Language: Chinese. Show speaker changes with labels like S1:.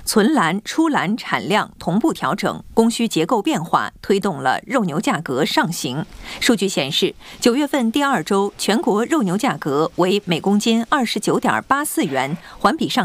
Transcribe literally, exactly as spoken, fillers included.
S1: 存栏、出栏产量同步调整，供需结构变化推动了肉牛价格上行。数据显示，九月份第二周全国肉牛价格为每公斤二十九点八四元，环比上